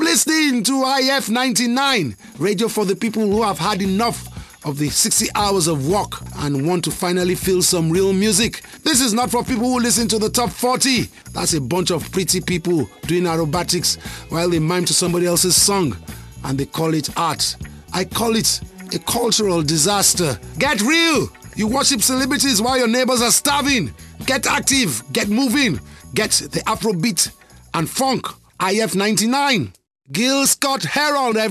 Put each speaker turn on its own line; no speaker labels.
listening to IF 99, radio for the people who have had enough of the 60 hours of work and want to finally feel some real music. This is not for people who listen to the top 40. That's a bunch of pretty people doing aerobatics while they mime to somebody else's song, and they call it art. I call it a cultural disaster. Get real! You worship celebrities while your neighbors are starving. Get active, get moving, get the Afrobeat and funk. IF 99. Gil Scott Herold,